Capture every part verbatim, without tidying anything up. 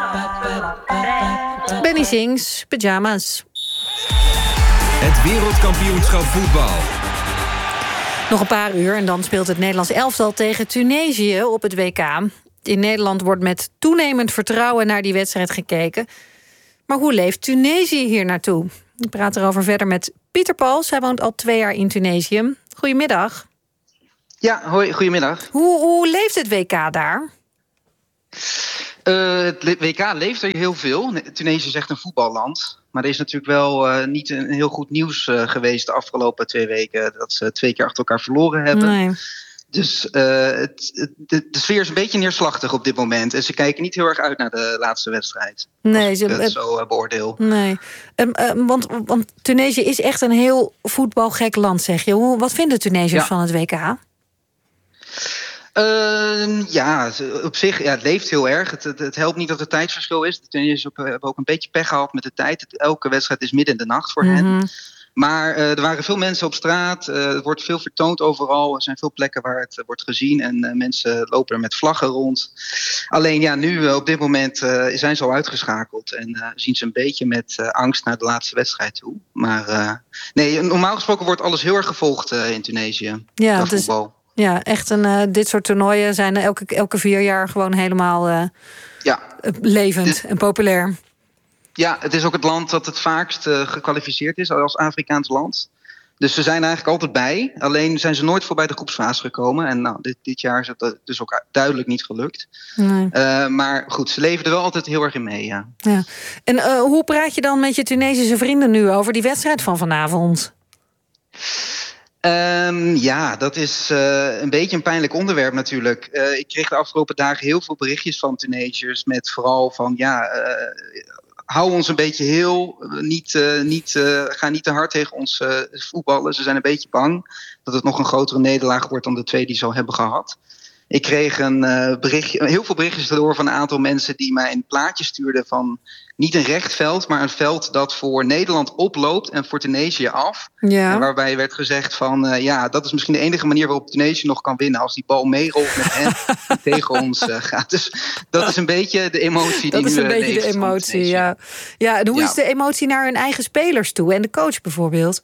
Benny Sings, pyjama's. Het wereldkampioenschap voetbal. Nog een paar uur en dan speelt het Nederlands elftal tegen Tunesië op het W K. In Nederland wordt met toenemend vertrouwen naar die wedstrijd gekeken. Maar hoe leeft Tunesië hier naartoe? Ik praat erover verder met Pieter Pals. Hij woont al twee jaar in Tunesië. Goedemiddag. Ja, hoi, goedemiddag. Hoe, hoe leeft het W K daar? Uh, het W K leeft er heel veel. Tunesië is echt een voetballand. Maar er is natuurlijk wel uh, niet een heel goed nieuws uh, geweest de afgelopen twee weken. Dat ze twee keer achter elkaar verloren hebben. Nee. Dus uh, het, het, de, de sfeer is een beetje neerslachtig op dit moment. En ze kijken niet heel erg uit naar de laatste wedstrijd. Nee, als ik het uh, zo uh, beoordeel. Nee, um, uh, want, want Tunesië is echt een heel voetbalgek land, zeg je. Hoe, wat vinden Tunesiërs ja. van het W K? Uh, ja, op zich, ja, het leeft heel erg. Het, het, het helpt niet dat er tijdsverschil is. De Tunesiërs hebben ook een beetje pech gehad met de tijd. Elke wedstrijd is midden in de nacht voor mm-hmm. hen. Maar uh, er waren veel mensen op straat. Uh, er wordt veel vertoond overal. Er zijn veel plekken waar het uh, wordt gezien. En uh, mensen lopen er met vlaggen rond. Alleen ja, nu uh, op dit moment uh, zijn ze al uitgeschakeld. En uh, zien ze een beetje met uh, angst naar de laatste wedstrijd toe. Maar uh, nee, normaal gesproken wordt alles heel erg gevolgd uh, in Tunesië. Ja, dus, ja, echt een, uh, dit soort toernooien zijn elke, elke vier jaar gewoon helemaal uh, ja. levend dit... en populair. Ja, het is ook het land dat het vaakst uh, gekwalificeerd is als Afrikaans land. Dus ze zijn eigenlijk altijd bij. Alleen zijn ze nooit voorbij de groepsfase gekomen. En nou, dit, dit jaar is het dus ook duidelijk niet gelukt. Nee. Uh, maar goed, ze leven er wel altijd heel erg in mee, ja. ja. En uh, hoe praat je dan met je Tunesische vrienden nu over die wedstrijd van vanavond? Um, ja, dat is uh, een beetje een pijnlijk onderwerp natuurlijk. Uh, ik kreeg de afgelopen dagen heel veel berichtjes van Tunesiërs met vooral van ja, uh, hou ons een beetje heel, niet, uh, niet, uh, ga niet te hard tegen ons uh, voetballen. Ze zijn een beetje bang dat het nog een grotere nederlaag wordt dan de twee die ze al hebben gehad. Ik kreeg een uh, berichtje, heel veel berichtjes door van een aantal mensen die mij een plaatje stuurden van niet een recht veld, maar een veld dat voor Nederland oploopt en voor Tunesië af. Ja. En waarbij werd gezegd van uh, ja, dat is misschien de enige manier waarop Tunesië nog kan winnen als die bal meerolt met hen die tegen ons uh, gaat. Dus dat is een beetje de emotie die nu leeft. Dat is een beetje de emotie, ja. Ja, en hoe ja. is de emotie naar hun eigen spelers toe en de coach bijvoorbeeld?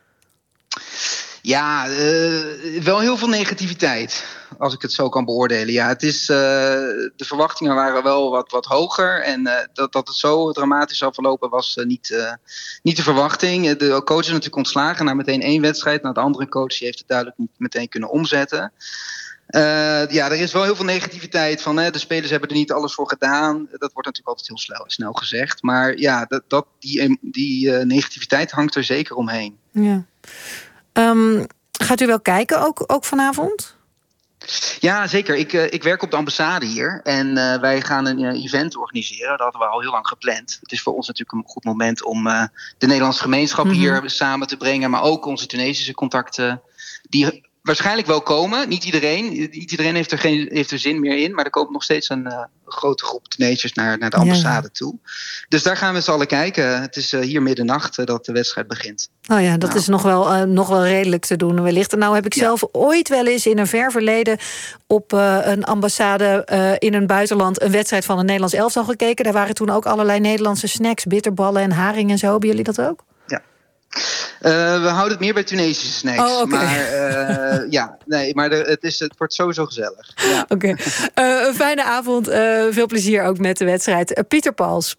Ja, uh, wel heel veel negativiteit, als ik het zo kan beoordelen. Ja, het is, uh, de verwachtingen waren wel wat, wat hoger. En uh, dat, dat het zo dramatisch zal verlopen was uh, niet, uh, niet de verwachting. De coach is natuurlijk ontslagen na meteen één wedstrijd. Nou, de andere coach die heeft het duidelijk niet meteen kunnen omzetten. Uh, ja, er is wel heel veel negativiteit van. Hè, de spelers hebben er niet alles voor gedaan. Dat wordt natuurlijk altijd heel snel, snel gezegd. Maar ja, dat, dat, die, die uh, negativiteit hangt er zeker omheen. Ja. Um, gaat u wel kijken, ook, ook vanavond? Ja, zeker. Ik, uh, ik werk op de ambassade hier. En uh, wij gaan een uh, event organiseren. Dat hadden we al heel lang gepland. Het is voor ons natuurlijk een goed moment om uh, de Nederlandse gemeenschap mm-hmm. hier samen te brengen. Maar ook onze Tunesische contacten. Die waarschijnlijk wel komen. Niet iedereen. Niet iedereen heeft er, geen, heeft er zin meer in. Maar er komt nog steeds een uh, grote groep Tunesiërs naar, naar de ambassade ja. toe. Dus daar gaan we z'n allen kijken. Het is uh, hier middernacht uh, dat de wedstrijd begint. Oh ja, dat nou. is nog wel, uh, nog wel redelijk te doen wellicht. En nou heb ik ja. zelf ooit wel eens in een ver verleden op uh, een ambassade uh, in een buitenland een wedstrijd van een Nederlands elftal gekeken. Daar waren toen ook allerlei Nederlandse snacks, bitterballen en haring en zo. Hebben jullie dat ook? Ja. Uh, we houden het meer bij Tunesische snacks. Oh, okay. Maar uh, ja, nee, maar de, het, is, het wordt sowieso gezellig. Ja. Oké. Okay. Uh, een fijne avond. Uh, veel plezier ook met de wedstrijd. Uh, Pieter Pals.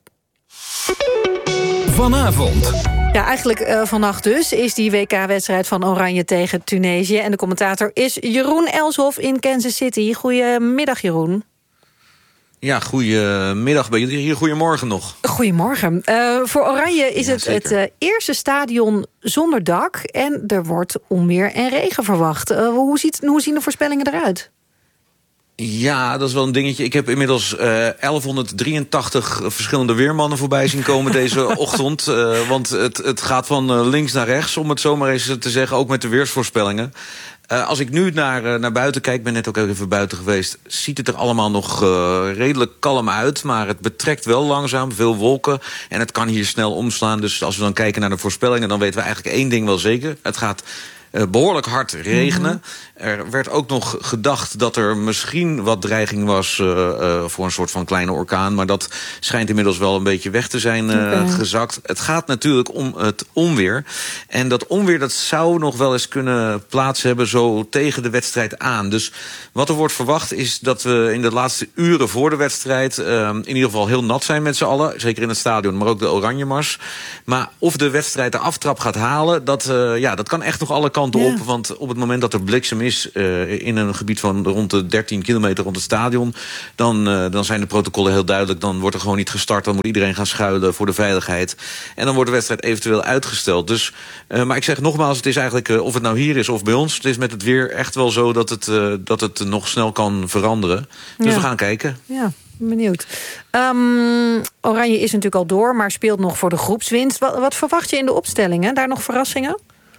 Vanavond. Ja, eigenlijk uh, vannacht dus is die W K-wedstrijd van Oranje tegen Tunesië. En de commentator is Jeroen Elshoff in Kansas City. Goedemiddag, Jeroen. Ja, goedemiddag bij jullie. Hier, goedemorgen nog. Goedemorgen. Uh, voor Oranje is ja, het zeker. het uh, eerste stadion zonder dak. En er wordt onweer en regen verwacht. Uh, hoe, ziet, hoe zien de voorspellingen eruit? Ja, dat is wel een dingetje. Ik heb inmiddels uh, elfhonderddrieëntachtig verschillende weermannen voorbij zien komen deze ochtend. Uh, want het, het gaat van uh, links naar rechts, om het zomaar eens te zeggen. Ook met de weersvoorspellingen. Uh, als ik nu naar, uh, naar buiten kijk, ben net ook even buiten geweest, ziet het er allemaal nog uh, redelijk kalm uit. Maar het betrekt wel langzaam, veel wolken. En het kan hier snel omslaan. Dus als we dan kijken naar de voorspellingen, dan weten we eigenlijk één ding wel zeker. Het gaat uh, behoorlijk hard regenen. Mm-hmm. Er werd ook nog gedacht dat er misschien wat dreiging was uh, uh, voor een soort van kleine orkaan. Maar dat schijnt inmiddels wel een beetje weg te zijn uh, okay. gezakt. Het gaat natuurlijk om het onweer. En dat onweer dat zou nog wel eens kunnen plaats hebben zo tegen de wedstrijd aan. Dus wat er wordt verwacht is dat we in de laatste uren voor de wedstrijd uh, in ieder geval heel nat zijn met z'n allen. Zeker in het stadion, maar ook de Oranjemars. Maar of de wedstrijd de aftrap gaat halen, dat, uh, ja, dat kan echt nog alle kanten ja. op. Want op het moment dat er bliksem is uh, in een gebied van rond de dertien kilometer rond het stadion, dan, uh, dan zijn de protocollen heel duidelijk. Dan wordt er gewoon niet gestart. Dan moet iedereen gaan schuilen voor de veiligheid. En dan wordt de wedstrijd eventueel uitgesteld. Dus, uh, maar ik zeg nogmaals, het is eigenlijk, uh, of het nou hier is of bij ons, het is met het weer echt wel zo dat het, uh, dat het nog snel kan veranderen. Dus ja. we gaan kijken. Ja. Benieuwd. Um, Oranje is natuurlijk al door, maar speelt nog voor de groepswinst. Wat, wat verwacht je in de opstellingen? Daar nog verrassingen?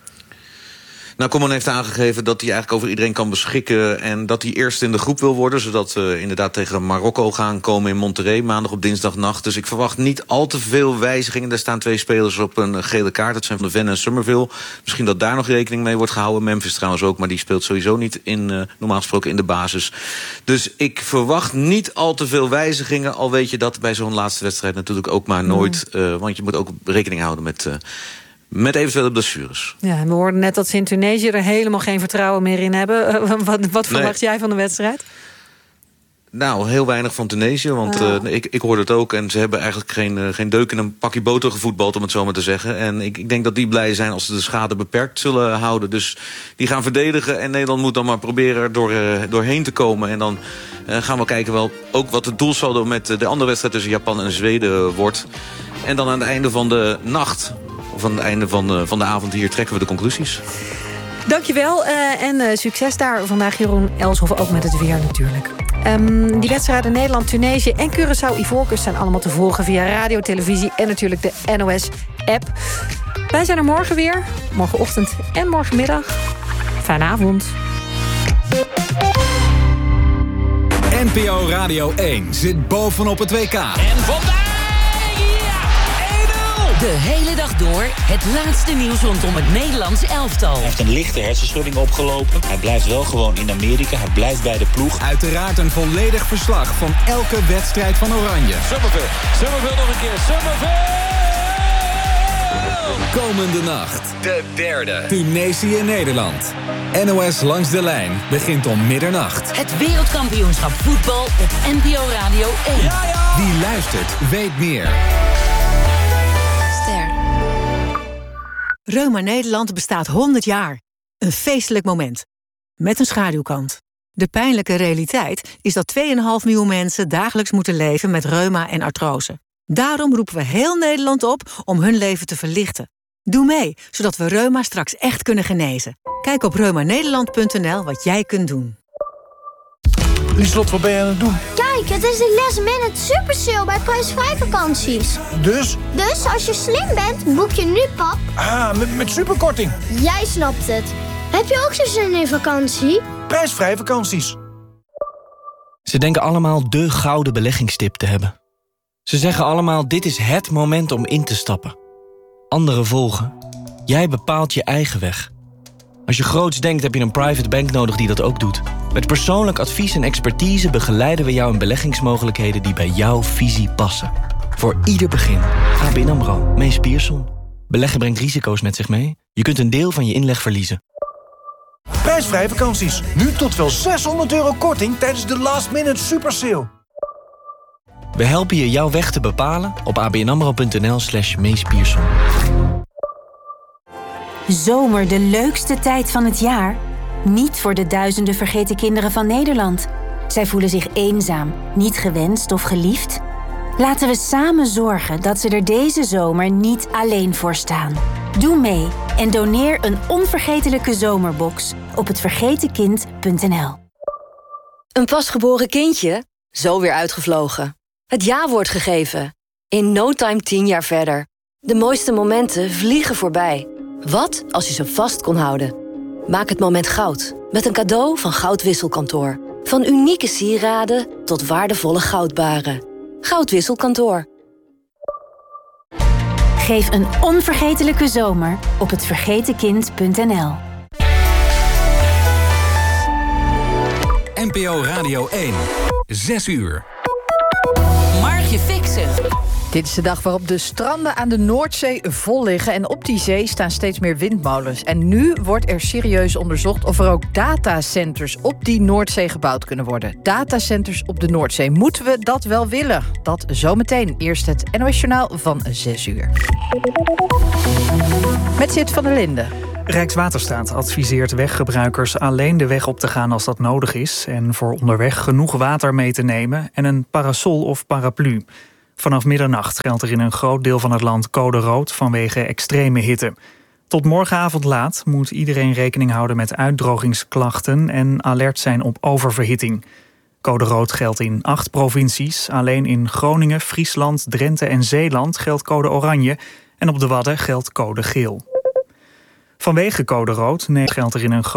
Nou, Koeman heeft aangegeven dat hij eigenlijk over iedereen kan beschikken en dat hij eerst in de groep wil worden, zodat we inderdaad tegen Marokko gaan komen in Monterrey maandag op dinsdagnacht. Dus ik verwacht niet al te veel wijzigingen. Er staan twee spelers op een gele kaart. Dat zijn Van de Ven en Summerville. Misschien dat daar nog rekening mee wordt gehouden. Memphis trouwens ook, maar die speelt sowieso niet in, uh, normaal gesproken in de basis. Dus ik verwacht niet al te veel wijzigingen. Al weet je dat bij zo'n laatste wedstrijd natuurlijk ook maar nooit. Uh, want je moet ook rekening houden met Uh, Met eventuele blessures. Ja, we hoorden net dat ze in Tunesië er helemaal geen vertrouwen meer in hebben. Uh, wat wat verwacht nee. jij van de wedstrijd? Nou, heel weinig van Tunesië, want oh. uh, ik, ik hoorde het ook. En ze hebben eigenlijk geen, uh, geen deuk in een pakje boter gevoetbald, om het zo maar te zeggen. En ik, ik denk dat die blij zijn als ze de schade beperkt zullen houden. Dus die gaan verdedigen en Nederland moet dan maar proberen er door, uh, doorheen te komen. En dan uh, gaan we kijken wel ook wat het doelsaldo met de andere wedstrijd tussen Japan en Zweden wordt. En dan aan het einde van de nacht, of aan het einde van de, van de avond hier, trekken we de conclusies. Dankjewel uh, en uh, succes daar vandaag, Jeroen Elshoff, ook met het weer natuurlijk. Um, die wedstrijden Nederland, Tunesië en Curaçao Ivoorkust zijn allemaal te volgen via radio, televisie en natuurlijk de N O S-app. Wij zijn er morgen weer, morgenochtend en morgenmiddag. Fijne avond. N P O Radio één zit bovenop het W K. En vandaag! De hele dag door het laatste nieuws rondom het Nederlands elftal. Hij heeft een lichte hersenschudding opgelopen. Hij blijft wel gewoon in Amerika. Hij blijft bij de ploeg. Uiteraard een volledig verslag van elke wedstrijd van Oranje. Summerville, Summerville nog een keer. Summerville! Komende nacht. De derde. Tunesië-Nederland. N O S Langs de Lijn begint om middernacht. Het wereldkampioenschap voetbal op N P O Radio één. Ja, ja. Wie luistert, weet meer. Reuma Nederland bestaat honderd jaar. Een feestelijk moment. Met een schaduwkant. De pijnlijke realiteit is dat twee komma vijf miljoen mensen dagelijks moeten leven met reuma en artrose. Daarom roepen we heel Nederland op om hun leven te verlichten. Doe mee, zodat we reuma straks echt kunnen genezen. Kijk op reuma nederland punt n l wat jij kunt doen. Lieslot, wat ben je aan het doen? Kijk, het is de last minute super sale bij prijsvrij vakanties. Dus? Dus als je slim bent, boek je nu, pap. Ah, met, met superkorting. Jij snapt het. Heb je ook zo'n zin in vakantie? Prijsvrij vakanties. Ze denken allemaal de gouden beleggingstip te hebben. Ze zeggen allemaal, dit is het moment om in te stappen. Anderen volgen. Jij bepaalt je eigen weg. Als je groots denkt, heb je een private bank nodig die dat ook doet. Met persoonlijk advies en expertise begeleiden we jou in beleggingsmogelijkheden die bij jouw visie passen. Voor ieder begin. A B N AMRO, Mees Pierson. Beleggen brengt risico's met zich mee. Je kunt een deel van je inleg verliezen. Prijsvrij vakanties. Nu tot wel zeshonderd euro korting tijdens de last minute super sale. We helpen je jouw weg te bepalen op abnamro.nl slash Mees Pierson. Zomer, de leukste tijd van het jaar? Niet voor de duizenden vergeten kinderen van Nederland. Zij voelen zich eenzaam, niet gewenst of geliefd. Laten we samen zorgen dat ze er deze zomer niet alleen voor staan. Doe mee en doneer een onvergetelijke zomerbox op het vergeten kind punt n l. Een pasgeboren kindje? Zo weer uitgevlogen. Het ja-woord gegeven. In no time tien jaar verder. De mooiste momenten vliegen voorbij. Wat als je ze vast kon houden? Maak het moment goud met een cadeau van Goudwisselkantoor. Van unieke sieraden tot waardevolle goudbaren. Goudwisselkantoor. Geef een onvergetelijke zomer op het vergeten kind punt n l. N P O Radio één. Zes uur. Margje Fixen. Dit is de dag waarop de stranden aan de Noordzee vol liggen. En op die zee staan steeds meer windmolens. En nu wordt er serieus onderzocht of er ook datacenters op die Noordzee gebouwd kunnen worden. Datacenters op de Noordzee. Moeten we dat wel willen? Dat zometeen. Eerst het N O S Journaal van zes uur. Met Zit van der Linden. Rijkswaterstaat adviseert weggebruikers alleen de weg op te gaan als dat nodig is en voor onderweg genoeg water mee te nemen en een parasol of paraplu. Vanaf middernacht geldt er in een groot deel van het land code rood vanwege extreme hitte. Tot morgenavond laat moet iedereen rekening houden met uitdrogingsklachten en alert zijn op oververhitting. Code rood geldt in acht provincies. Alleen in Groningen, Friesland, Drenthe en Zeeland geldt code oranje en op de Wadden geldt code geel. Vanwege code rood geldt er in een